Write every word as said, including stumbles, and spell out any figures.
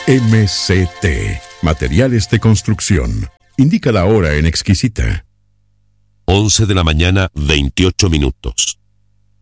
M C T, Materiales de Construcción. Indica la hora en Exquisita. once de la mañana, veintiocho minutos.